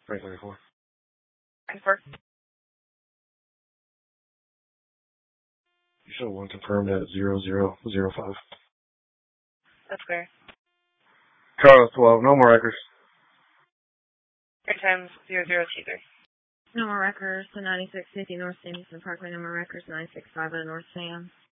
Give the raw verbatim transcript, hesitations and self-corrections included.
twenty twenty-four. Confirm. You should have one confirmed at zero zero zero five. That's clear. Carlos twelve, no more records. Air times zero zero two three. No more records to ninety-six fifty North Stevenson Parkway. No more records ninety-six five oh North Sam.